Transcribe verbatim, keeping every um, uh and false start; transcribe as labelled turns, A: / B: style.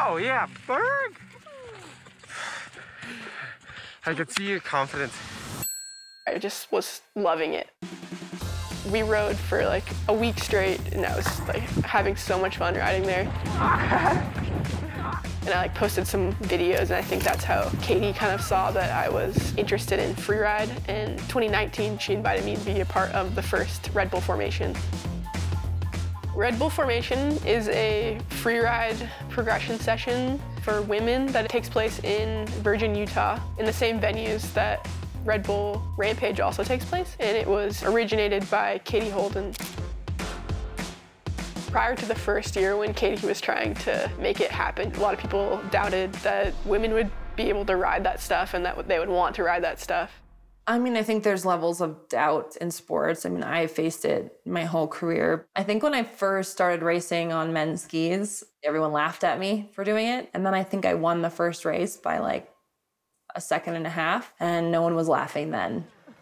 A: Oh, yeah, Berg! I could see your confidence.
B: I just was loving it. We rode for like a week straight, and I was like having so much fun riding there. And I like posted some videos, and I think that's how Katie kind of saw that I was interested in freeride. In twenty nineteen, she invited me to be a part of the first Red Bull Formation. Red Bull Formation is a freeride progression session for women that takes place in Virgin, Utah, in the same venues that Red Bull Rampage also takes place, and it was originated by Katie Holden. Prior to the first year when Katie was trying to make it happen, a lot of people doubted that women would be able to ride that stuff and that they would want to ride that stuff.
C: I mean, I think there's levels of doubt in sports. I mean, I faced it my whole career. I think when I first started racing on men's skis, everyone laughed at me for doing it. And then I think I won the first race by like a second and a half, and no one was laughing then.